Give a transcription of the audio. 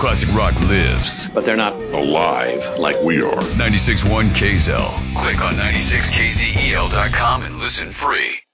classic rock lives. But they're not alive like we are. 96.1 KZEL. Click on 96kzel.com and listen free.